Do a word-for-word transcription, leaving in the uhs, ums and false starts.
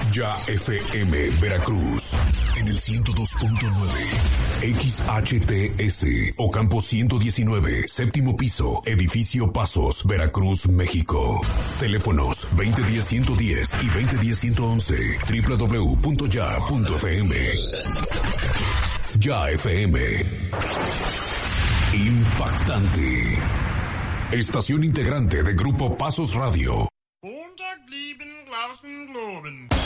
Ya F M Veracruz en el ciento dos punto nueve, X H T S Ocampo ciento diecinueve, séptimo piso, edificio Pasos, Veracruz, México. Teléfonos veinte diez ciento diez y veinte diez ciento once, doble u doble u doble u punto ya punto f m. Ya F M. Impactante. Estación integrante de Grupo Pasos Radio. Montag lieben Glauben globen.